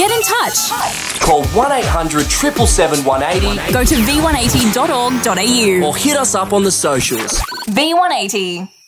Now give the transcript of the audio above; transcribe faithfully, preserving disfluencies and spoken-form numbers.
Get in touch. Call one eight hundred, seven seven seven, one eight zero. Go to v one eighty dot org dot a u. Or hit us up on the socials. V one eighty.